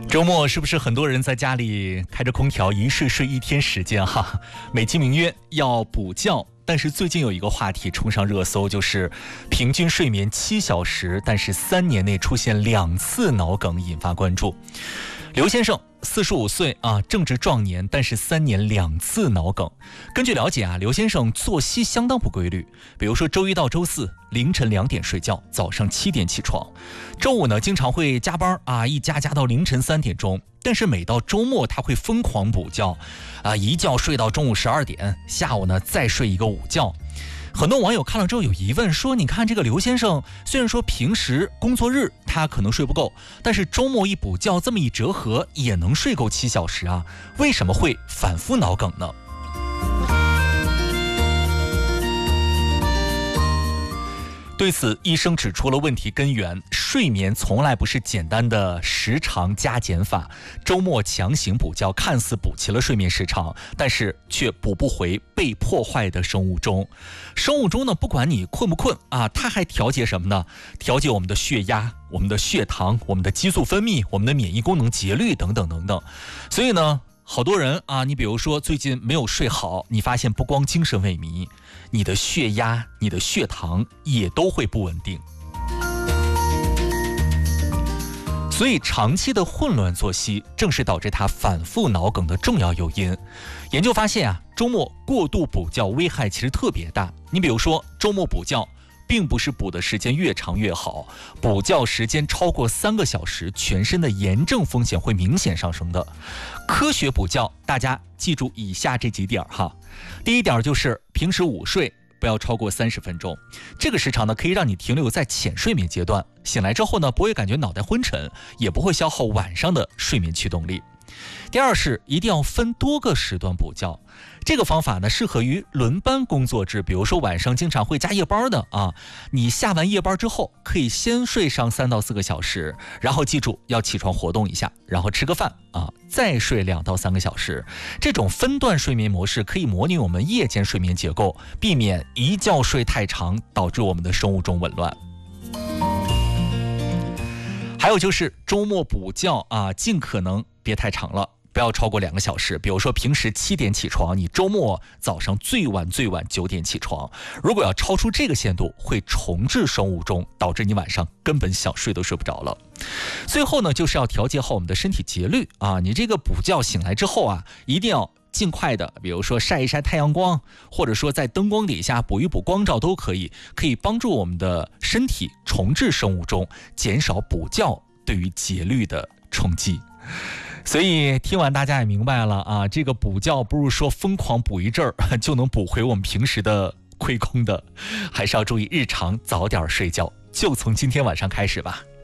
周末是不是很多人在家里开着空调一睡睡一天时间哈？美其名曰要补觉，但是最近有一个话题冲上热搜，就是平均睡眠7小时，但是3年内出现2次脑梗，引发关注。刘先生45岁啊，正值壮年，但是3年2次脑梗。根据了解啊，刘先生作息相当不规律，比如说周一到周四凌晨2点睡觉，早上7点起床，周五呢经常会加班啊，一加到凌晨3点钟。但是每到周末他会疯狂补觉啊，一觉睡到中午12点，下午呢再睡一个午觉。很多网友看了之后有疑问，说你看这个刘先生，虽然说平时工作日他可能睡不够，但是周末一补觉，这么一折合也能睡够7小时啊，为什么会反复脑梗呢？对此，医生指出了问题根源：睡眠从来不是简单的时长加减法。周末强行补觉，看似补齐了睡眠时长，但是却补不回被破坏的生物钟。生物钟呢，不管你困不困啊，它还调节什么呢？调节我们的血压、我们的血糖、我们的激素分泌、我们的免疫功能、节律等等等等。所以呢，好多人啊，你比如说最近没有睡好，你发现不光精神萎靡，你的血压、你的血糖也都会不稳定。所以长期的混乱作息正是导致他反复脑梗的重要诱因。研究发现啊，周末过度补觉危害其实特别大。你比如说周末补觉，并不是补的时间越长越好，补觉时间超过3个小时，全身的炎症风险会明显上升的。科学补觉，大家记住以下这几点哈。第一点就是平时午睡不要超过30分钟，这个时长呢可以让你停留在浅睡眠阶段，醒来之后呢不会感觉脑袋昏沉，也不会消耗晚上的睡眠驱动力。第二是一定要分多个时段补觉，这个方法呢适合于轮班工作制，比如说晚上经常会加夜班的啊，你下完夜班之后可以先睡上3到4个小时，然后记住要起床活动一下，然后吃个饭啊，再睡2到3个小时。这种分段睡眠模式可以模拟我们夜间睡眠结构，避免一觉睡太长，导致我们的生物钟紊乱。还有就是周末补觉啊，尽可能别太长了，不要超过2个小时。比如说平时7点起床，你周末早上最晚9点起床。如果要超出这个限度，会重置生物钟，导致你晚上根本想睡都睡不着了。最后呢，就是要调节好我们的身体节律啊。你这个补觉醒来之后啊，一定要尽快的，比如说晒一晒太阳光，或者说在灯光底下补一补光照都可以，可以帮助我们的身体重置生物钟，减少补觉对于节律的冲击。所以听完大家也明白了啊，这个补觉不是说疯狂补一阵儿就能补回我们平时的亏空的，还是要注意日常早点睡觉，就从今天晚上开始吧。